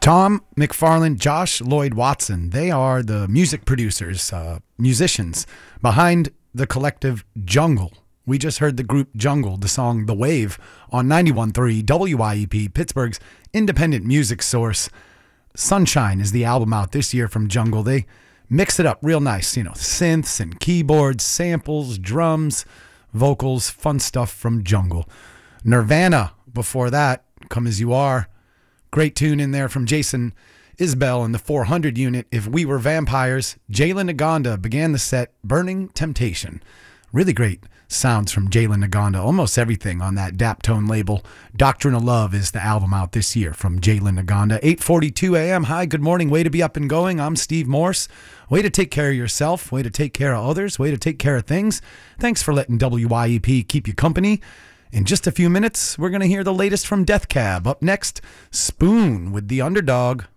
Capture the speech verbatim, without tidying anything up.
Tom McFarland, Josh Lloyd Watson, they are the music producers, uh, musicians behind the collective Jungle. We just heard the group Jungle, the song The Wave, on ninety-one point three W I E P, Pittsburgh's independent music source. Sunshine is the album out this year from Jungle. They mix it up real nice, you know, synths and keyboards, samples, drums, vocals, fun stuff from Jungle. Nirvana, before that, Come As You Are. Great tune in there from Jason Isbell and the four hundred unit, If We Were Vampires. Jalen Naganda began the set, Burning Temptation. Really great sounds from Jalen Naganda. Almost everything on that Daptone label. Doctrine of Love is the album out this year from Jalen Naganda. eight forty-two a.m. Hi, good morning. Way to be up and going. I'm Steve Morse. Way to take care of yourself. Way to take care of others. Way to take care of things. Thanks for letting W I E P keep you company. In just a few minutes, we're going to hear the latest from Death Cab. Up next, Spoon with The Underdog.